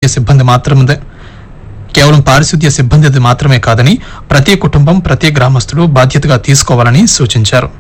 పారిశుద్ధ్య సిబ్బంది మాత్రమే కాదని ప్రతి కుటుంబం ప్రతి గ్రామస్తులు బాధ్యతగా తీసుకోవాలని సూచించారు.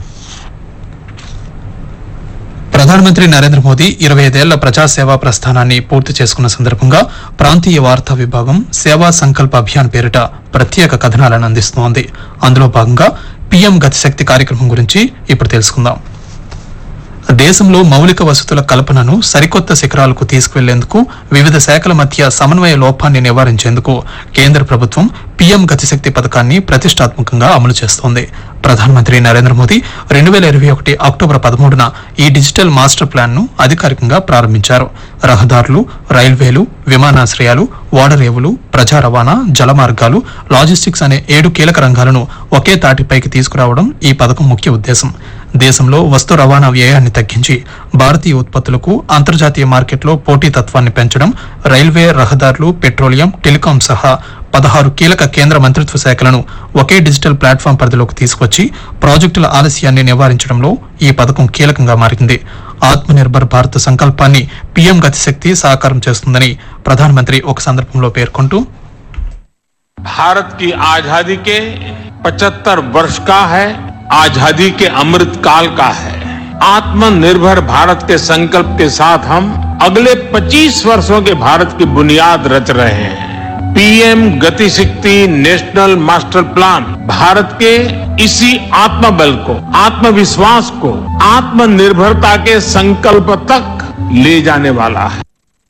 ప్రధానమంత్రి నరేంద్ర మోదీ 25 ఏళ్ల ప్రజాసేవా ప్రస్థానాన్ని పూర్తి చేసుకున్న సందర్భంగా ప్రాంతీయ వార్తా విభాగం సేవా సంకల్ప అభియాన్ పేరిట ప్రత్యేక కథనాలను అందిస్తోంది. అందులో భాగంగా పీఎం గతిశక్తి కార్యక్రమం గురించి ఇప్పుడు తెలుసుకుందాం. దేశంలో మౌలిక వసతుల కల్పనను సరికొత్త శిఖరాలకు తీసుకువెళ్లేందుకు వివిధ శాఖల మధ్య సమన్వయ లోపాన్ని నివారించేందుకు కేంద్ర ప్రభుత్వం పీఎం గతిశక్తి పథకాన్ని ప్రతిష్టాత్మకంగా అమలు చేస్తోంది. ప్రధానమంత్రి నరేంద్ర మోదీ 2021 అక్టోబర్ 13న ఈ డిజిటల్ మాస్టర్ ప్లాన్ ను అధికారికంగా ప్రారంభించారు. రహదారులు, రైల్వేలు, విమానాశ్రయాలు, ఓడరేవులు, ప్రజా రవాణా, జల మార్గాలు, లాజిస్టిక్స్ అనే 7 కీలక రంగాలను ఒకే తాటిపైకి తీసుకురావడం ఈ పథకం ముఖ్య ఉద్దేశం. దేశంలో వస్తు రవాణా వ్యయాన్ని తగ్గించి భారతీయ ఉత్పత్తులకు అంతర్జాతీయ మార్కెట్లో పోటీతత్వాన్ని పెంచడం, రైల్వే, రహదారులు, పెట్రోలియం, టెలికాం సహా 16 కీలక కేంద్ర మంత్రిత్వ శాఖలను ఒకే డిజిటల్ ప్లాట్ఫామ్ పరిధిలోకి తీసుకొచ్చి ప్రాజెక్టుల ఆలస్యాన్ని నివారించడంలో ఈ పథకం కీలకంగా మారింది. ఆత్మ నిర్భర్ భారత్ సంకల్పాన్ని పీఎం గతిశక్తి సాకారం చేస్తుందని ప్రధానమంత్రి ఒక సందర్భంలో పేర్కొంటూ, भारत की आजादी के 75 वर्ष का है, आजादी के अमृत काल का है. आत्मनिर्भर भारत के संकल्प के साथ हम अगले 25 वर्षों के भारत की बुनियाद रच रहे हैं. PM Gatishakti national master plan Bharat के इसी आत्मबल को, आत्मविश्वास को आत्मनिर्भरता के संकल्प तक ले जाने वाला है.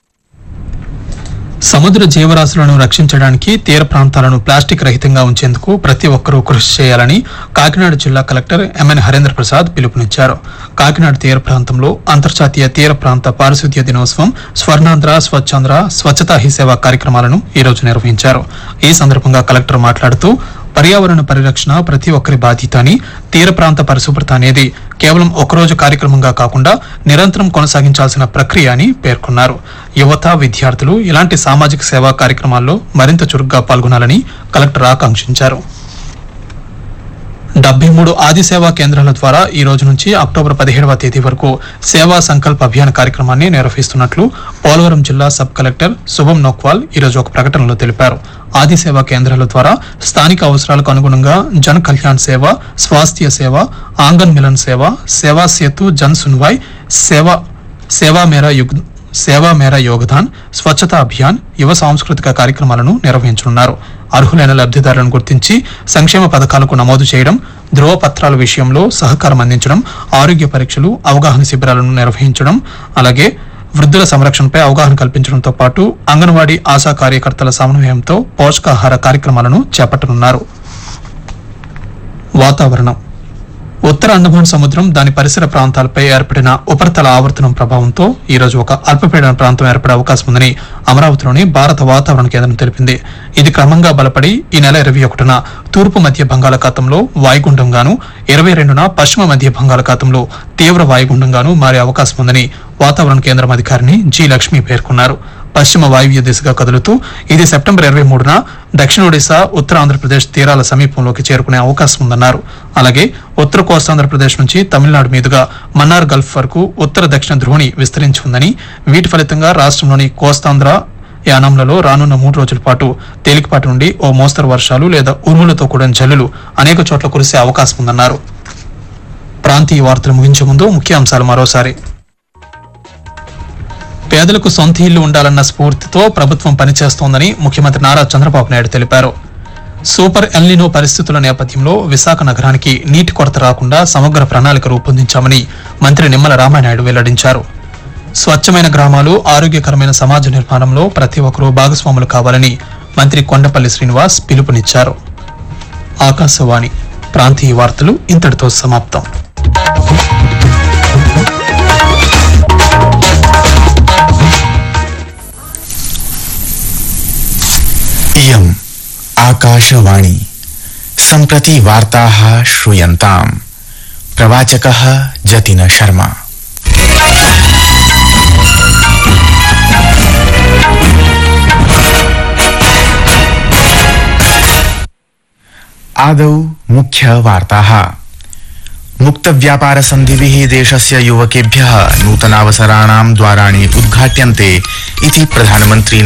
సముద్ర జీవరాశులను రక్షించడానికి తీర ప్రాంతాలను ప్లాస్టిక్ రహితంగా ఉంచేందుకు ప్రతి ఒక్కరూ కృషి చేయాలని కాకినాడ జిల్లా కలెక్టర్ ఎంఎన్ హరేంద్ర ప్రసాద్ పిలుపునిచ్చారు. కాకినాడ తీర ప్రాంతంలో అంతర్జాతీయ తీర ప్రాంత పారిశుద్ధ్య దినోత్సవం, స్వర్ణాంధ్ర, స్వచ్ఛాంధ్ర, స్వచ్ఛతా హీ సేవ కార్యక్రమాలను ఈ రోజు నిర్వహించారు. ఈ సందర్భంగా కలెక్టర్ మాట్లాడుతూ, పర్యావరణ పరిరక్షణ ప్రతి ఒక్కరి బాధ్యత అని, తీర ప్రాంత పరిశుభ్రత అనేది కేవలం ఒకరోజు కార్యక్రమంగా కాకుండా నిరంతరం కొనసాగించాల్సిన ప్రక్రియ అని పేర్కొన్నారు. యువత, విద్యార్థులు ఇలాంటి సామాజిక సేవా కార్యక్రమాల్లో మరింత చురుగ్గా పాల్గొనాలని కలెక్టర్ ఆకాంక్షించారు. 73 ఆది సేవా కేంద్రాల ద్వారా ఈ రోజు నుంచి అక్టోబర్ 17వ తేదీ వరకు సేవా సంకల్ప అభియాన్ కార్యక్రమాన్ని నిర్వహిస్తున్నట్లు పోలవరం జిల్లా సబ్ కలెక్టర్ శుభం నోక్వాల్ ఈ రోజు ఒక ప్రకటనలో తెలిపారు. ఆది సేవా కేంద్రాల ద్వారా స్థానిక అవసరాలకు అనుగుణంగా జన్ కళ్యాణ్ సేవ, స్వాస్థ్య సేవ, ఆంగన్ మిలన్ సేవ, సేవా సేతు, జన్ సున్వాయ్, సేవా మేరా యోగదాన్, స్వచ్ఛతా అభియాన్, యువ సాంస్కృతిక కార్యక్రమాలను నిర్వహించనున్నారు. అర్హులైన లబ్ధిదారులను గుర్తించి సంక్షేమ పథకాలకు నమోదు చేయడం, ధ్రువపత్రాల విషయంలో సహకారం అందించడం, ఆరోగ్య పరీక్షలు, అవగాహన శిబిరాలను నిర్వహించడం, అలాగే వృద్ధుల సంరక్షణపై అవగాహన కల్పించడంతో పాటు అంగన్వాడీ ఆశా కార్యకర్తల సమన్వయంతో పోషకాహార కార్యక్రమాలను చేపట్టనున్నారు. వాతావరణం. ఉత్తర అండమాన్ సముద్రం, దాని పరిసర ప్రాంతాలపై ఏర్పడిన ఉపరితల ఆవర్తనం ప్రభావంతో ఈ రోజు ఒక అల్పపీడన ప్రాంతం ఏర్పడే అవకాశం ఉందని అమరావతిలోని భారత వాతావరణ కేంద్రం తెలిపింది. ఇది క్రమంగా బలపడి ఈ నెల 21న తూర్పు మధ్య బంగాళాఖాతంలో వాయుగుండంగాను, 22న పశ్చిమ మధ్య బంగాళాఖాతంలో తీవ్ర వాయుగుండంగాను మారే అవకాశం ఉందని వాతావరణ కేంద్రం అధికారిని జి లక్ష్మి పేర్కొన్నారు. పశ్చిమ వాయువ్య దిశగా కదులుతూ ఇది సెప్టెంబర్ 23న దక్షిణ ఒడిశా, ఉత్తర ఆంధ్రప్రదేశ్ తీరాల సమీపంలోకి చేరుకునే అవకాశం ఉందన్నారు. అలాగే ఉత్తర కోస్తాంధ్రప్రదేశ్ నుంచి తమిళనాడు మీదుగా మన్నార్ గల్ఫ్ వరకు ఉత్తర దక్షిణ ధ్రువణి విస్తరించి ఉందని, వీటి ఫలితంగా రాష్ట్రంలోని కోస్తాంధ్ర, యానాంలలో రానున్న 3 రోజుల పాటు తేలికపాటి నుండి ఓ మోస్తరు వర్షాలు లేదా ఉరుములతో కూడిన జల్లులు అనేక చోట్ల కురిసే అవకాశం ఉందన్నారు. ప్రాంతీయ వార్తలు ముగించే ముందు ముఖ్యాంశాలు మరోసారి. పేదలకు సొంత ఇల్లు ఉండాలన్న స్ఫూర్తితో ప్రభుత్వం పనిచేస్తోందని ముఖ్యమంత్రి నారా చంద్రబాబు నాయుడు తెలిపారు. సూపర్ ఎల్నినో పరిస్థితుల నేపథ్యంలో విశాఖ నగరానికి నీటి కొరత రాకుండా సమగ్ర ప్రణాళిక రూపొందించామని మంత్రి నిమ్మల రామానాయుడు వెల్లడించారు. స్వచ్ఛమైన గ్రామాలు, ఆరోగ్యకరమైన సమాజ నిర్మాణంలో ప్రతి ఒక్కరూ భాగస్వాములు కావాలని మంత్రి కొండపల్లి శ్రీనివాస్ పిలుపునిచ్చారు. ఆకాశవాణి ప్రాంతీయ వార్తలు ఇంతటితో సమాప్తం. इयम् आकाशवाणी सम्प्रति वार्ताः श्रूयन्ताम्. प्रवाचकः जतिन शर्मा. आदौ मुख्यवार्ताः. मुक्तव्यापारसन्धिभिः देशस्य युवकेभ्यः नूतनावसराणां द्वाराणि उद्घाट्यन्ते इति प्रधानमन्त्री